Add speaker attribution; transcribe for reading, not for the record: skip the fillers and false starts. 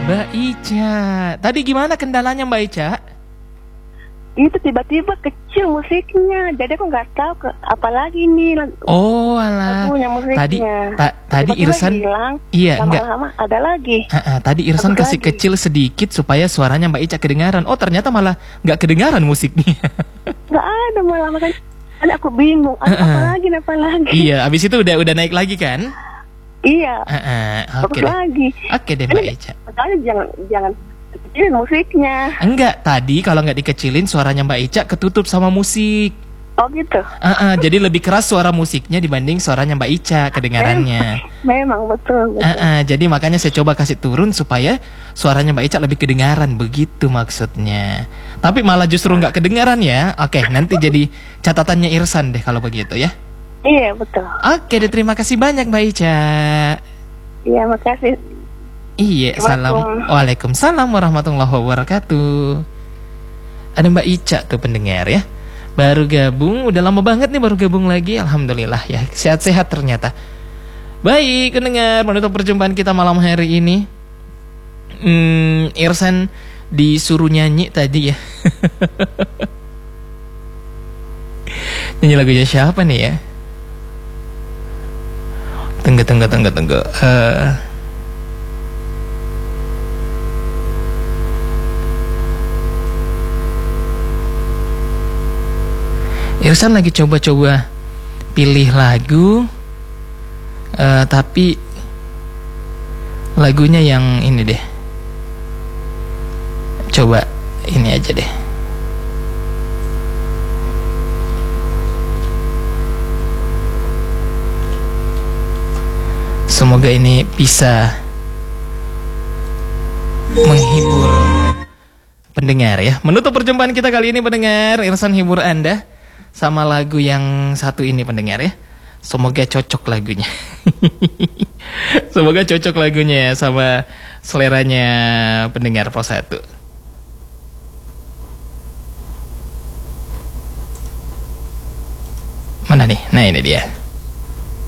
Speaker 1: Mbak Ica, tadi gimana kendalanya Mbak Ica?
Speaker 2: Itu tiba-tiba kecil musiknya, jadi aku nggak tahu apalagi ini.
Speaker 1: Oh alah, tadi Irsan
Speaker 2: hilang,
Speaker 1: iya enggak.
Speaker 2: Lama-lama ada lagi.
Speaker 1: Tadi Irsan
Speaker 2: Bagus
Speaker 1: kasih
Speaker 2: lagi.
Speaker 1: kecil sedikit supaya suaranya Mbak Ica kedengaran. Oh ternyata malah nggak kedengaran musiknya.
Speaker 2: Nggak ada malah, makanya aku bingung. Apalagi.
Speaker 1: Iya, abis itu udah naik lagi kan?
Speaker 2: Iya.
Speaker 1: Oke
Speaker 2: Bagus lagi.
Speaker 1: Oke deh Mbak Ica.
Speaker 2: Makanya jangan kecilin musiknya.
Speaker 1: Enggak, tadi kalau nggak dikecilin suaranya Mbak Ica ketutup sama musik.
Speaker 2: Oh gitu.
Speaker 1: Jadi lebih keras suara musiknya dibanding suaranya Mbak Ica kedengarannya.
Speaker 2: Memang betul.
Speaker 1: Jadi makanya saya coba kasih turun supaya suaranya Mbak Ica lebih kedengaran, begitu maksudnya. Tapi malah justru nggak kedengaran ya. Oke, nanti jadi catatannya Irsan deh kalau begitu ya.
Speaker 2: Iya betul.
Speaker 1: Oke deh, terima kasih banyak Mbak Ica.
Speaker 2: Iya, makasih.
Speaker 1: Iya, salam. Waalaikumsalam warahmatullahi wabarakatuh. Ada Mbak Ica tuh pendengar ya. Baru gabung, udah lama banget nih baru gabung lagi. Alhamdulillah ya, sehat-sehat ternyata. Baik, pendengar, menutup perjumpaan kita malam hari ini. Irsan disuruh nyanyi tadi ya. Nyanyi lagunya siapa nih ya? Tunggu. Irsan lagi coba-coba pilih lagu, tapi lagunya yang ini deh. Coba ini aja deh. Semoga ini bisa menghibur pendengar ya. Menutup perjumpaan kita kali ini pendengar, Irsan hibur Anda sama lagu yang satu ini pendengar ya. Semoga cocok lagunya. Semoga cocok lagunya ya sama seleranya pendengar Pos 1. Mana nih? Nah ini dia.